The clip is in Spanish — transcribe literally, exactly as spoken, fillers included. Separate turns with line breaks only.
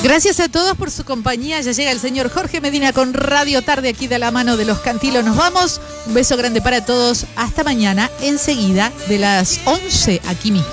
Gracias a todos por su compañía. Ya llega el señor Jorge Medina con Radio Tarde aquí de la mano de los Cantilos. Nos vamos. Un beso grande para todos. Hasta mañana, enseguida de las once aquí mismo.